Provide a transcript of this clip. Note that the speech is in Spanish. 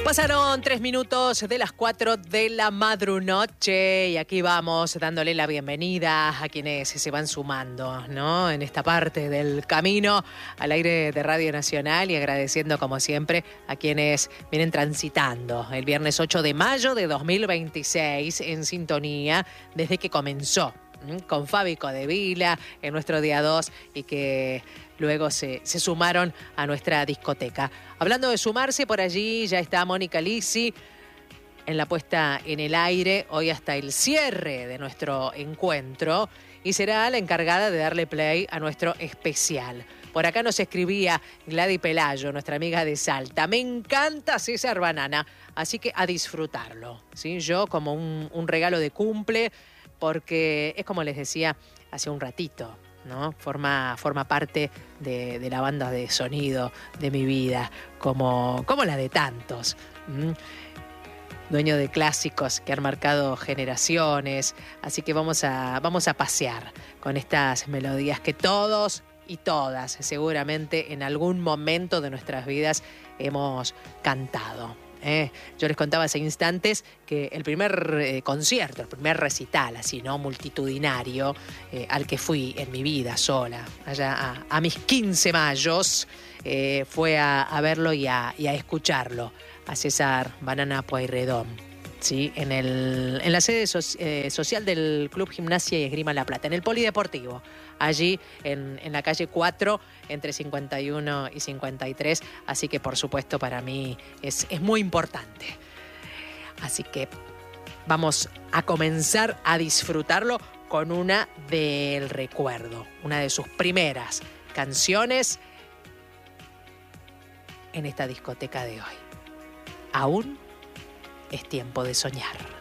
Pasaron 3 minutos de las 4 de la madrunoche y aquí vamos dándole la bienvenida a quienes se van sumando, ¿no? En esta parte del camino al aire de Radio Nacional y agradeciendo como siempre a quienes vienen transitando el viernes 8 de mayo de 2026 en sintonía desde que comenzó con Fabi Codevila en nuestro día 2 y que luego se sumaron a nuestra discoteca. Hablando de sumarse, por allí ya está Mónica Lisi en la puesta en el aire, hoy hasta el cierre de nuestro encuentro, y será la encargada de darle play a nuestro especial. Por acá nos escribía Gladys Pelayo, nuestra amiga de Salta. Me encanta César Banana, así que a disfrutarlo, ¿sí? Yo como un regalo de cumple, porque es como les decía hace un ratito, ¿no? Forma parte de la banda de sonido de mi vida, como la de tantos. Dueño de clásicos que han marcado generaciones, así que vamos a pasear con estas melodías que todos y todas seguramente en algún momento de nuestras vidas hemos cantado. Yo les contaba hace instantes que el primer concierto, el primer recital, así, ¿no? Multitudinario, al que fui en mi vida sola, allá a mis 15 mayos, fue a verlo y a escucharlo, a César Banana Pueyrredón, ¿sí? En la sede social del Club Gimnasia y Esgrima La Plata, en el Polideportivo, allí en la calle 4, entre 51 y 53, así que por supuesto para mí es muy importante. Así que vamos a comenzar a disfrutarlo con una del recuerdo, una de sus primeras canciones en esta discoteca de hoy. Aún es tiempo de soñar.